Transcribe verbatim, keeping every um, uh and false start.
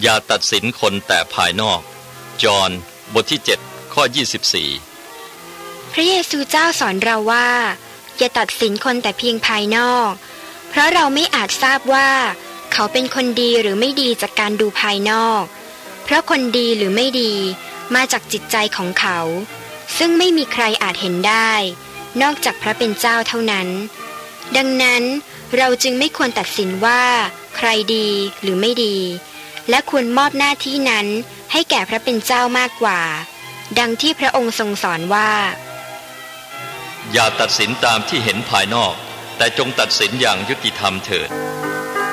อย่าตัดสินคนแต่ภายนอกจอห์นบทที่เจ็ดข้อยี่สิบสี่พระเยซูเจ้าสอนเราว่าอย่าตัดสินคนแต่เพียงภายนอกเพราะเราไม่อาจทราบว่าเขาเป็นคนดีหรือไม่ดีจากการดูภายนอกเพราะคนดีหรือไม่ดีมาจากจิตใจของเขาซึ่งไม่มีใครอาจเห็นได้นอกจากพระเป็นเจ้าเท่านั้นดังนั้นเราจึงไม่ควรตัดสินว่าใครดีหรือไม่ดีและควรมอบหน้าที่นั้นให้แก่พระเป็นเจ้ามากกว่าดังที่พระองค์ทรงสอนว่าอย่าตัดสินตามที่เห็นภายนอกแต่จงตัดสินอย่างยุติธรรมเถิด